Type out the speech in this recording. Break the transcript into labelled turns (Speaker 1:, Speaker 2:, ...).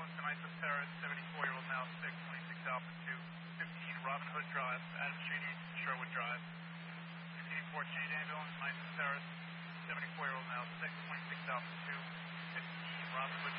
Speaker 1: ambulance to ISO Terrace, 74-year-old male, 626 Alpha 2, 15 Robin Hood Drive, Adam Street East, Sherwood Drive. Proceeding for change ambulance, ISO Terrace, 74-year-old male, 626 Alpha 2, 15 Robin Hood